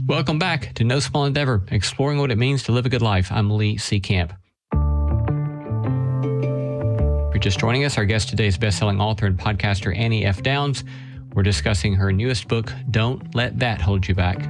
Welcome back to No Small Endeavor, exploring what it means to live a good life. I'm Lee Seecamp. If you're just joining us, our guest today is best-selling author and podcaster Annie F. Downs. We're discussing her newest book, Don't Let That Hold You Back.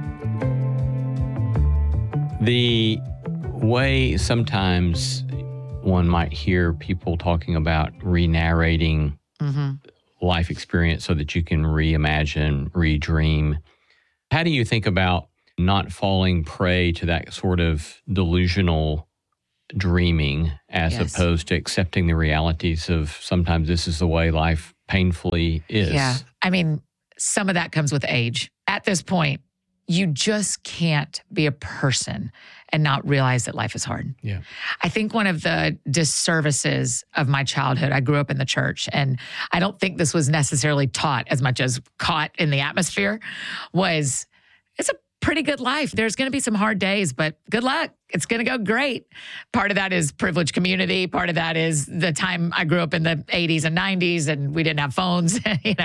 The way sometimes one might hear people talking about re-narrating life experience so that you can reimagine, redream. How do you think about not falling prey to that sort of delusional dreaming as opposed to accepting the realities of sometimes this is the way life painfully is? Yeah. I mean, some of that comes with age. At this point, you just can't be a person and not realize that life is hard. Yeah. I think one of the disservices of my childhood, I grew up in the church, and I don't think this was necessarily taught as much as caught in the atmosphere, was it's a pretty good life. There's going to be some hard days, but good luck. It's going to go great. Part of that is privileged community. Part of that is the time I grew up in the 80s and 90s, and we didn't have phones,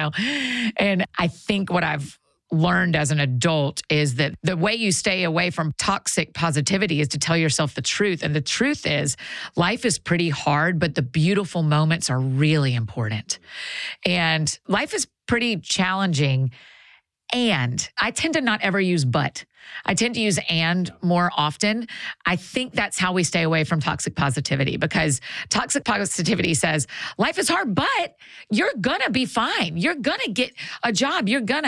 And I think what I've learned as an adult is that the way you stay away from toxic positivity is to tell yourself the truth. And the truth is life is pretty hard, but the beautiful moments are really important. And life is pretty challenging. And I tend to not ever use but. I tend to use and more often. I think that's how we stay away from toxic positivity, because toxic positivity says life is hard, but you're going to be fine. You're going to get a job.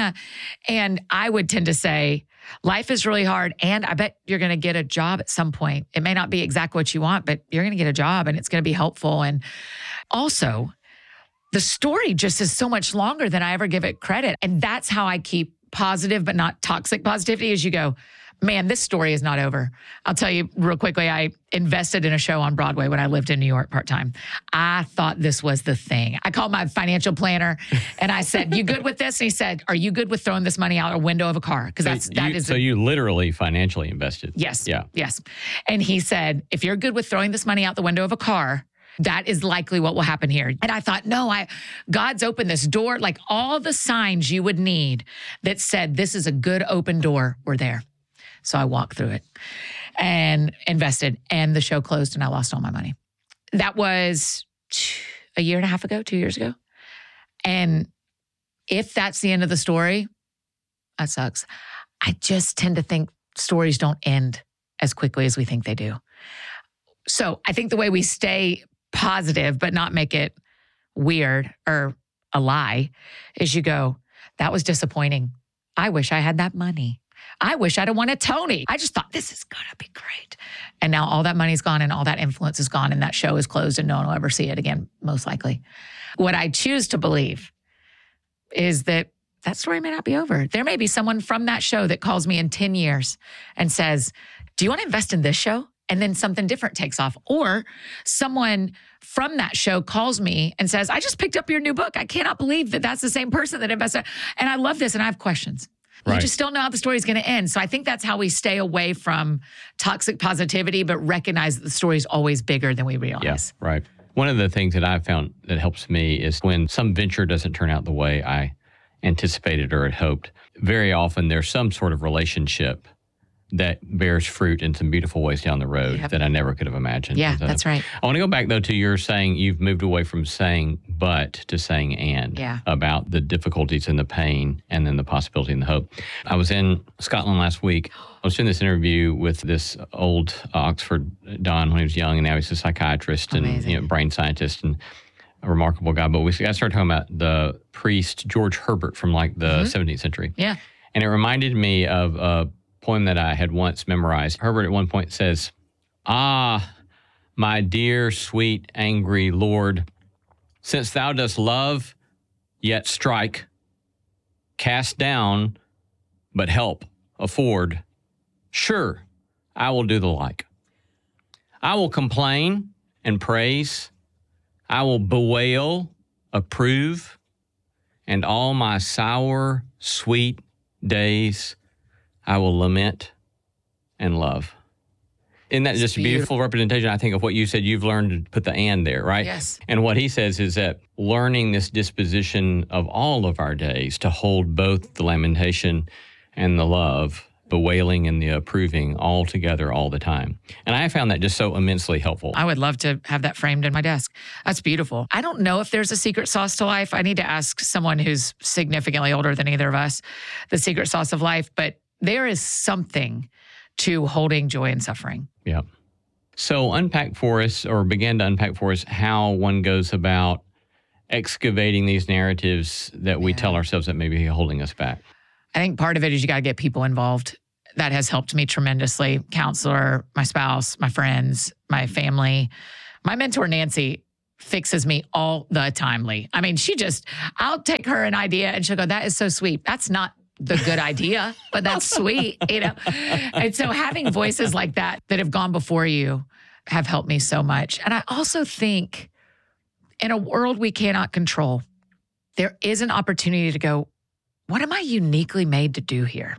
And I would tend to say life is really hard, and I bet you're going to get a job at some point. It may not be exactly what you want, but you're going to get a job and it's going to be helpful. And also, the story just is so much longer than I ever give it credit. And that's how I keep positive, but not toxic positivity, as you go, man, this story is not over. I'll tell you real quickly, I invested in a show on Broadway when I lived in New York part-time. I thought this was the thing. I called my financial planner and I said, you good with this? And he said, are you good with throwing this money out a window of a car? Because So you literally financially invested. Yes. Yeah. Yes. And he said, if you're good with throwing this money out the window of a car, that is likely what will happen here. And I thought, no, God's opened this door. Like all the signs you would need that said, this is a good open door were there. So I walked through it and invested, and the show closed and I lost all my money. That was a year and a half ago, 2 years ago. And if that's the end of the story, that sucks. I just tend to think stories don't end as quickly as we think they do. So I think the way we stay positive, but not make it weird or a lie, is you go, that was disappointing. I wish I had that money. I wish I'd have won a Tony. I just thought this is going to be great. And now all that money's gone and all that influence is gone and that show is closed and no one will ever see it again, most likely. What I choose to believe is that story may not be over. There may be someone from that show that calls me in 10 years and says, do you want to invest in this show? And then something different takes off. Or someone from that show calls me and says, I just picked up your new book. I cannot believe that that's the same person that invested. And I love this and I have questions. Right. You just don't know how the story is going to end. So I think that's how we stay away from toxic positivity, but recognize that the story is always bigger than we realize. Yeah, right. One of the things that I've found that helps me is when some venture doesn't turn out the way I anticipated or had hoped. Very often there's some sort of relationship that bears fruit in some beautiful ways down the road that I never could have imagined. Yeah, that's right. I want to go back, though, to your saying you've moved away from saying but to saying and about the difficulties and the pain and then the possibility and the hope. I was in Scotland last week. I was doing this interview with this old Oxford Don when he was young, and now he's a psychiatrist and brain scientist and a remarkable guy. But I started talking about the priest George Herbert from like the 17th century. Yeah. And it reminded me of a poem that I had once memorized. Herbert at one point says, "Ah, my dear, sweet, angry Lord, since thou dost love, yet strike, cast down, but help, afford, sure, I will do the like. I will complain and praise, I will bewail, approve, and all my sour, sweet days I will lament and love." Isn't that just a beautiful representation, I think, of what you said? You've learned to put the and there, right? Yes. And what he says is that learning this disposition of all of our days to hold both the lamentation and the love, bewailing and the approving all together all the time. And I found that just so immensely helpful. I would love to have that framed in my desk. That's beautiful. I don't know if there's a secret sauce to life. I need to ask someone who's significantly older than either of us the secret sauce of life, but there is something to holding joy in suffering. Yeah. So unpack for us, or begin to unpack for us, how one goes about excavating these narratives that we tell ourselves that may be holding us back. I think part of it is you got to get people involved. That has helped me tremendously. Counselor, my spouse, my friends, my family. My mentor, Nancy, fixes me all the time, Lee. I mean, I'll take her an idea and she'll go, that is so sweet. That's not the good idea, but that's sweet, And so having voices like that have gone before you have helped me so much. And I also think in a world we cannot control, there is an opportunity to go, what am I uniquely made to do here?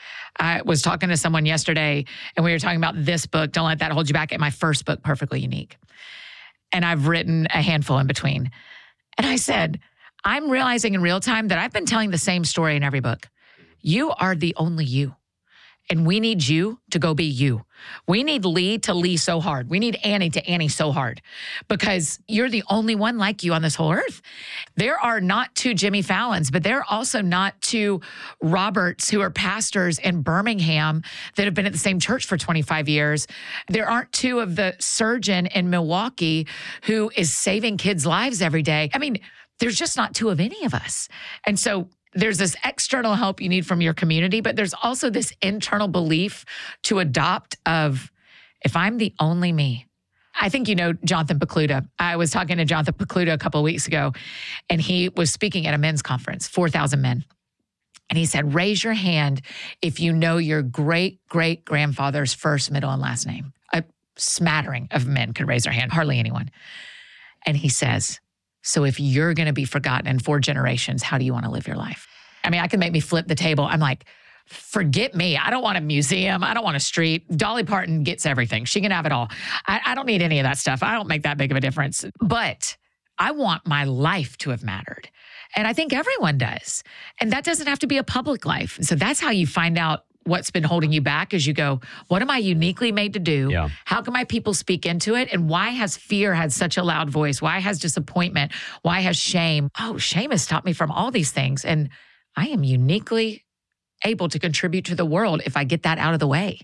I was talking to someone yesterday and we were talking about this book, Don't Let That Hold You Back, and my first book, Perfectly Unique. And I've written a handful in between. And I said, I'm realizing in real time that I've been telling the same story in every book. You are the only you. And we need you to go be you. We need Lee to Lee so hard. We need Annie to Annie so hard because you're the only one like you on this whole earth. There are not two Jimmy Fallons, but there are also not two Roberts who are pastors in Birmingham that have been at the same church for 25 years. There aren't two of the surgeon in Milwaukee who is saving kids' lives every day. I mean, there's just not two of any of us. And so there's this external help you need from your community, but there's also this internal belief to adopt of, if I'm the only me. I think you know Jonathan Pokluda. I was talking to Jonathan Pokluda a couple of weeks ago, and he was speaking at a men's conference, 4,000 men. And he said, raise your hand if you know your great-great-grandfather's first, middle, and last name. A smattering of men could raise their hand, hardly anyone. And he says, so if you're going to be forgotten in 4 generations, how do you want to live your life? I mean, I could make me flip the table. I'm like, forget me. I don't want a museum. I don't want a street. Dolly Parton gets everything. She can have it all. I don't need any of that stuff. I don't make that big of a difference. But I want my life to have mattered. And I think everyone does. And that doesn't have to be a public life. So that's how you find out what's been holding you back as you go, what am I uniquely made to do? Yeah. How can my people speak into it? And why has fear had such a loud voice? Why has disappointment? Why has shame? Oh, shame has stopped me from all these things. And I am uniquely able to contribute to the world if I get that out of the way.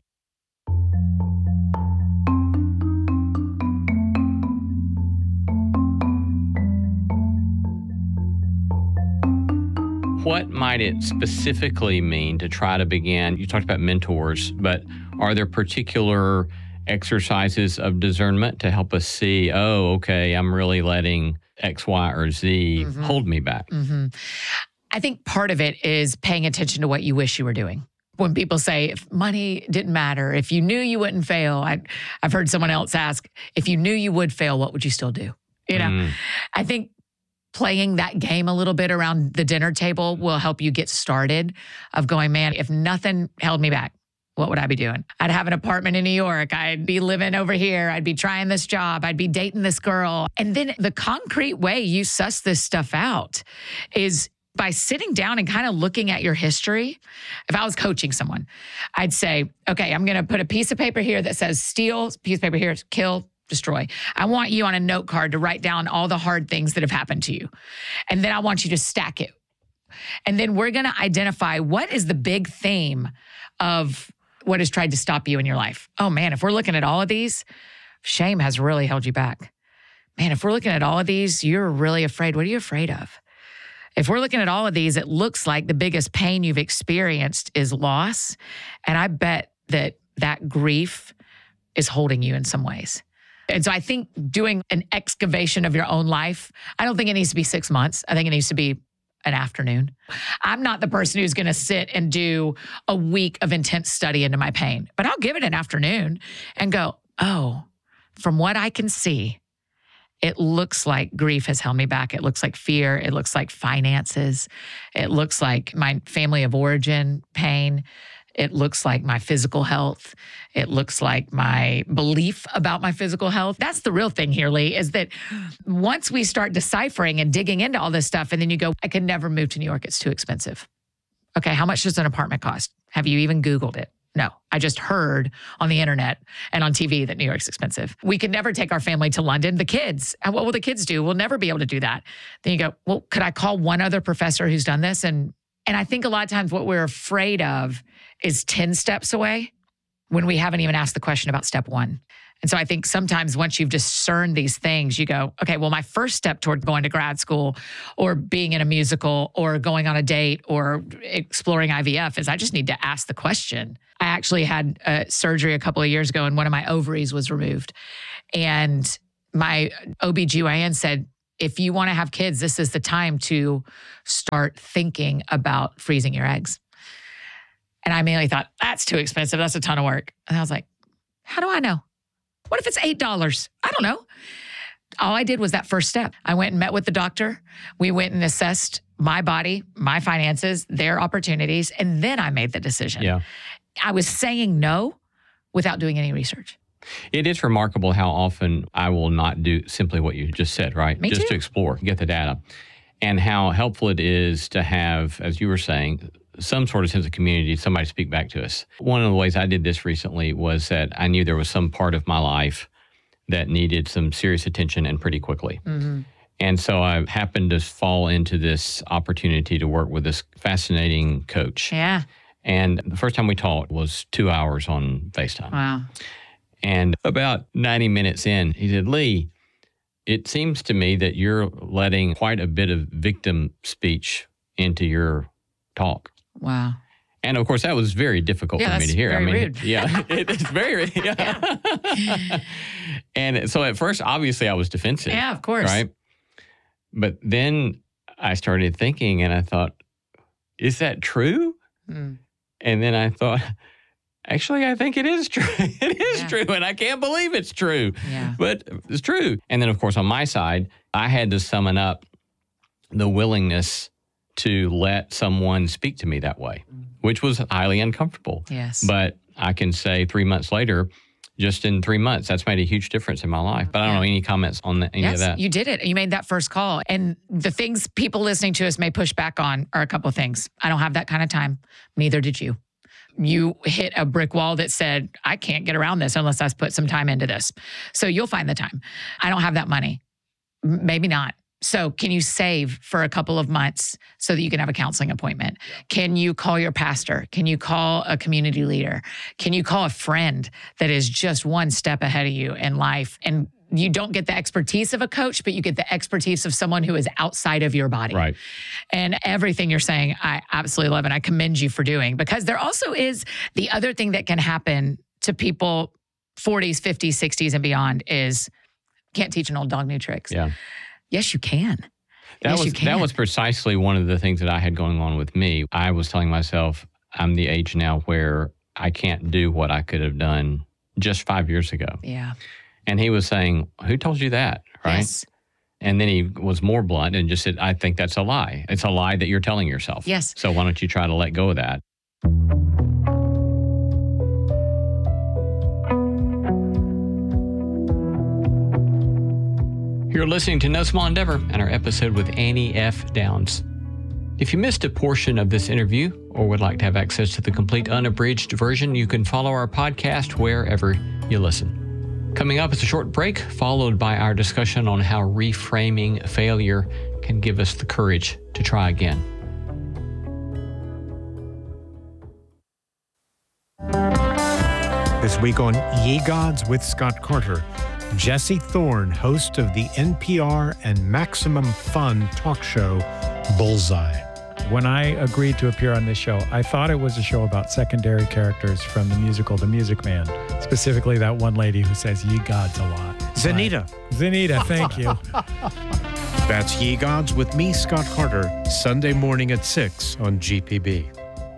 What might it specifically mean to try to begin? You talked about mentors, but are there particular exercises of discernment to help us see, oh, okay, I'm really letting X, Y, or Z hold me back? I think part of it is paying attention to what you wish you were doing. When people say, if money didn't matter, if you knew you wouldn't fail, I've heard someone else ask, if you knew you would fail, what would you still do? I think playing that game a little bit around the dinner table will help you get started of going, man, if nothing held me back, what would I be doing? I'd have an apartment in New York. I'd be living over here. I'd be trying this job. I'd be dating this girl. And then the concrete way you suss this stuff out is by sitting down and kind of looking at your history. If I was coaching someone, I'd say, okay, I'm going to put a piece of paper here that says steal, piece of paper here, kill, destroy. I want you on a note card to write down all the hard things that have happened to you. And then I want you to stack it. And then we're going to identify what is the big theme of what has tried to stop you in your life. Oh man, if we're looking at all of these, shame has really held you back. Man, if we're looking at all of these, you're really afraid. What are you afraid of? If we're looking at all of these, it looks like the biggest pain you've experienced is loss. And I bet that grief is holding you in some ways. And so I think doing an excavation of your own life, I don't think it needs to be 6 months. I think it needs to be an afternoon. I'm not the person who's going to sit and do a week of intense study into my pain, but I'll give it an afternoon and go, oh, from what I can see, it looks like grief has held me back. It looks like fear. It looks like finances. It looks like my family of origin pain. It looks like my physical health. It looks like my belief about my physical health. That's the real thing here, Lee, is that once we start deciphering and digging into all this stuff, and then you go, I can never move to New York. It's too expensive. Okay, how much does an apartment cost? Have you even Googled it? No, I just heard on the internet and on TV that New York's expensive. We could never take our family to London. The kids, and what will the kids do? We'll never be able to do that. Then you go, well, could I call one other professor who's done this? And I think a lot of times what we're afraid of is 10 steps away when we haven't even asked the question about step one. And so I think sometimes once you've discerned these things, you go, okay, well, my first step toward going to grad school or being in a musical or going on a date or exploring IVF is I just need to ask the question. I actually had surgery a couple of years ago and one of my ovaries was removed. And my OBGYN said, if you want to have kids, this is the time to start thinking about freezing your eggs. And I immediately thought, that's too expensive. That's a ton of work. And I was like, how do I know? What if it's $8? I don't know. All I did was that first step. I went and met with the doctor. We went and assessed my body, my finances, their opportunities, and then I made the decision. Yeah. I was saying no without doing any research. It is remarkable how often I will not do simply what you just said, right? Me just too. to explore, get the data. And how helpful it is to have, as you were saying, some sort of sense of community, somebody speak back to us. One of the ways I did this recently was that I knew there was some part of my life that needed some serious attention and pretty quickly. Mm-hmm. And so I happened to fall into this opportunity to work with this fascinating coach. Yeah. And the first time we talked was 2 hours on FaceTime. Wow. And about 90 minutes in, he said, Lee, it seems to me that you're letting quite a bit of victim speech into your talk. Wow. And of course, that was very difficult for me to hear. Very rude. Yeah, it's very, yeah. And so at first, obviously, I was defensive. Yeah, of course. Right. But then I started thinking and I thought, is that true? Mm. And then I thought, actually, I think it is true. It is true. And I can't believe it's true. Yeah. But it's true. And then, of course, on my side, I had to summon up the willingness to let someone speak to me that way, which was highly uncomfortable. Yes. But I can say 3 months later, just in 3 months, that's made a huge difference in my life. But I don't know any comments on any of that. You did it. You made that first call. And the things people listening to us may push back on are a couple of things. I don't have that kind of time. Neither did you. You hit a brick wall that said, I can't get around this unless I put some time into this. So you'll find the time. I don't have that money. Maybe not. So can you save for a couple of months so that you can have a counseling appointment? Can you call your pastor? Can you call a community leader? Can you call a friend that is just one step ahead of you in life? And you don't get the expertise of a coach, but you get the expertise of someone who is outside of your body. Right. And everything you're saying, I absolutely love and I commend you for doing, because there also is the other thing that can happen to people 40s, 50s, 60s and beyond is can't teach an old dog new tricks. Yeah. Yes, you can. That was precisely one of the things that I had going on with me. I was telling myself, I'm the age now where I can't do what I could have done just 5 years ago. Yeah. And he was saying, who told you that? Right. Yes. And then he was more blunt and just said, I think that's a lie. It's a lie that you're telling yourself. Yes. So why don't you try to let go of that? You're listening to No Small Endeavor and our episode with Annie F. Downs. If you missed a portion of this interview or would like to have access to the complete unabridged version, you can follow our podcast wherever you listen. Coming up is a short break, followed by our discussion on how reframing failure can give us the courage to try again. This week on Ye Gods with Scott Carter, Jesse Thorne, host of the NPR and Maximum Fun talk show, Bullseye. When I agreed to appear on this show, I thought it was a show about secondary characters from the musical The Music Man, specifically that one lady who says "ye gods" a lot. Zenita. Zenita, thank you. That's Ye Gods with me, Scott Carter, Sunday morning at 6 on GPB.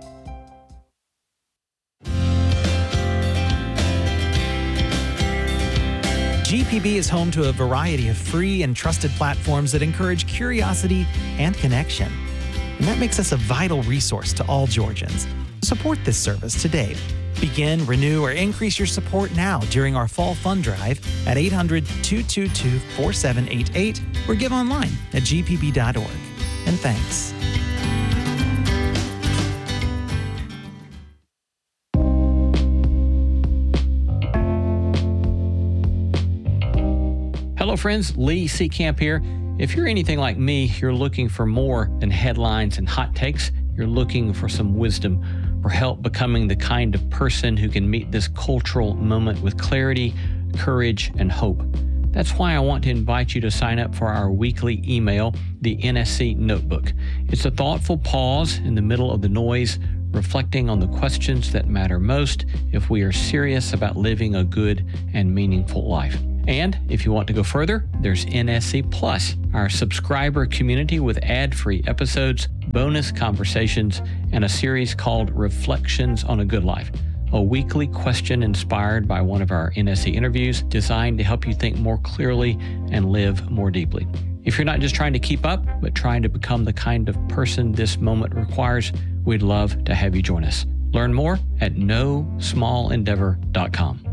GPB is home to a variety of free and trusted platforms that encourage curiosity and connection. And that makes us a vital resource to all Georgians. Support this service today. Begin, renew, or increase your support now during our fall fund drive at 800-222-4788 or give online at gpb.org. And thanks. Hello, friends. Lee Seacamp here. If you're anything like me, you're looking for more than headlines and hot takes. You're looking for some wisdom or help becoming the kind of person who can meet this cultural moment with clarity, courage, and hope. That's why I want to invite you to sign up for our weekly email, the NSC Notebook. It's a thoughtful pause in the middle of the noise, reflecting on the questions that matter most if we are serious about living a good and meaningful life. And if you want to go further, there's NSC Plus, our subscriber community with ad-free episodes, bonus conversations, and a series called Reflections on a Good Life, a weekly question inspired by one of our NSC interviews designed to help you think more clearly and live more deeply. If you're not just trying to keep up, but trying to become the kind of person this moment requires, we'd love to have you join us. Learn more at nosmallendeavor.com.